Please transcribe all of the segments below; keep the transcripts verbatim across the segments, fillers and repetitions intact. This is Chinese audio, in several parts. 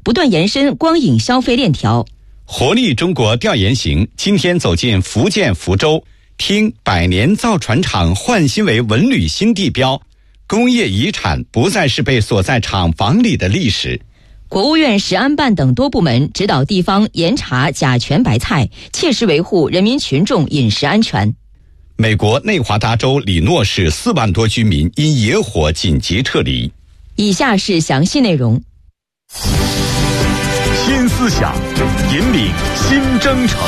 不断延伸光影消费链条。 活力中国调研行今天走进福建福州，听百年造船厂换新为文旅新地标，工业遗产不再是被锁在厂房里的历史。 国务院食安办等多部门指导地方严查甲醛白菜，切实维护人民群众饮食安全。 美国内华达州里诺市四万多居民因野火紧急撤离。 以下是详细内容。 新思想，引领新征程。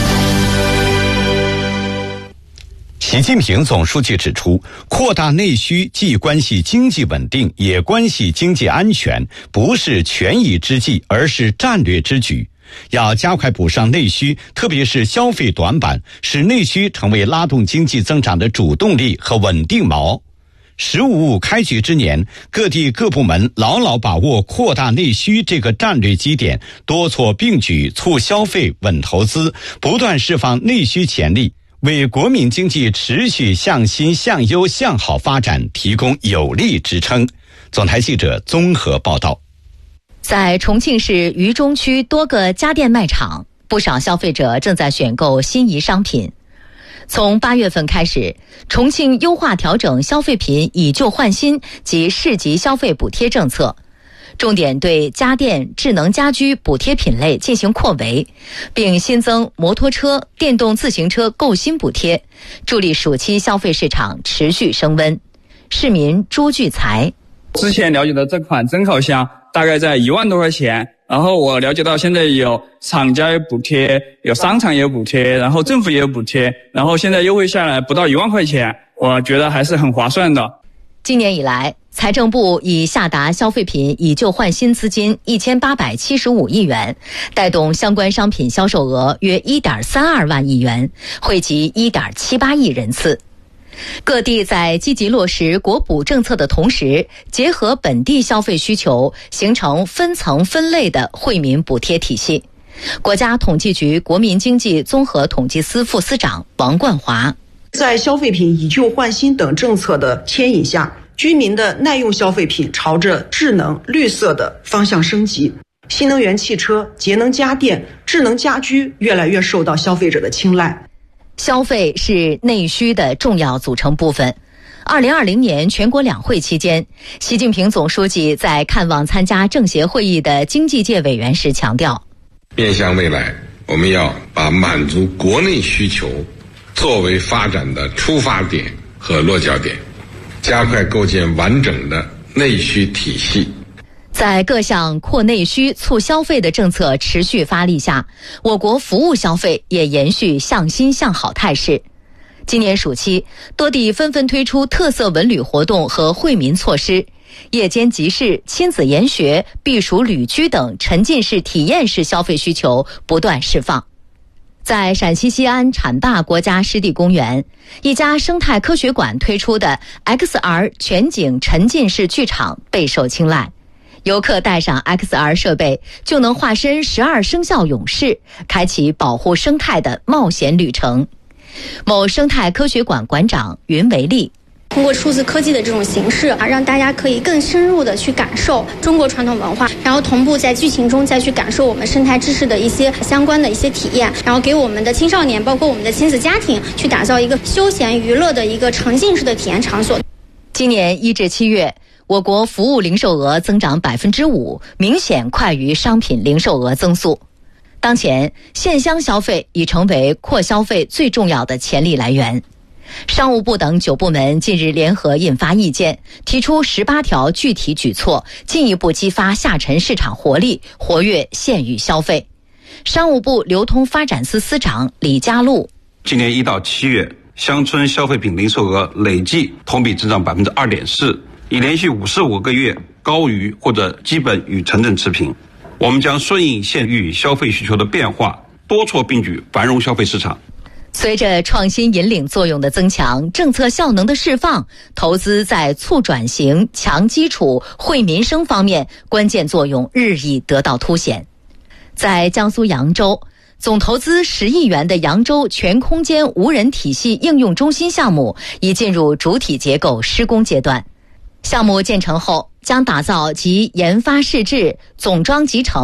习近平总书记指出，扩大内需既关系经济稳定，也关系经济安全，不是权宜之计，而是战略之举。要加快补上内需，特别是消费短板，使内需成为拉动经济增长的主动力和稳定锚。十五五开局之年，各地各部门牢牢把握扩大内需这个战略基点，多措并举，促消费、稳投资，不断释放内需潜力，为国民经济持续向新、向优、向好发展提供有力支撑。总台记者综合报道。 在重庆市渝中区多个家电卖场，不少消费者正在选购心仪商品。从八月份开始，重庆优化调整消费品以旧换新及市级消费补贴政策，重点对家电、智能家居补贴品类进行扩围，并新增摩托车、电动自行车购新补贴，助力暑期消费市场持续升温。市民朱聚财： 之前了解的这款蒸烤箱大概在一万多块钱，然后我了解到现在有厂家有补贴，有商场也有补贴，然后政府也有补贴，然后现在优惠下来不到一万块钱，我觉得还是很划算的。 今年以来，财政部已下达消费品以旧换新资金一千八百七十五亿元，带动相关商品销售额约一点三二万亿元，惠及一点七八亿人次。各地在积极落实国补政策的同时，结合本地消费需求，形成分层分类的惠民补贴体系。国家统计局国民经济综合统计司副司长王冠华： 在消费品以旧换新等政策的牵引下，居民的耐用消费品朝着智能、绿色的方向升级。新能源汽车、节能家电、智能家居越来越受到消费者的青睐。 消费是内需的重要组成部分。二零二零年全国两会期间，习近平总书记在看望参加政协会议的经济界委员时强调， 面向未来，我们要把满足国内需求作为发展的出发点和落脚点，加快构建完整的内需体系。 在各项扩内需、促消费的政策持续发力下，我国服务消费也延续向新向好态势。今年暑期，多地纷纷推出特色文旅活动和惠民措施，夜间集市、亲子研学、避暑旅居等沉浸式体验式消费需求不断释放。在陕西西安浐灞国家湿地公园，一家生态科学馆推出的 X R 全景沉浸式剧场备受青睐。游客带上 X R 设备，就能化身十二生肖勇士，开启保护生态的冒险旅程。某生态科学馆馆长云维利： 通过数字科技的这种形式啊，让大家可以更深入的去感受中国传统文化，然后同步在剧情中再去感受我们生态知识的一些相关的一些体验，然后给我们的青少年，包括我们的亲子家庭，去打造一个休闲娱乐的一个沉浸式的体验场所。 今年一至七月，我国服务零售额增长百分之五，明显快于商品零售额增速。当前，线乡消费已成为扩消费最重要的潜力来源。商务部等九部门近日联合印发意见，提出十八条具体举措，进一步激发下沉市场活力，活跃县域消费。商务部流通发展司司长李家禄： 今年一到七月，乡村消费品零售额累计同比增长百分之二点四，已连续五十五个月高于或者基本与城镇持平。我们将顺应县域消费需求的变化，多措并举，繁荣消费市场。 随着创新引领作用的增强，政策效能的释放，投资在促转型、强基础、惠民生方面关键作用日益得到凸显。在江苏扬州，总投资十亿元的扬州全空间无人体系应用中心项目已进入主体结构施工阶段。项目建成后，将打造集研发试制、总装集成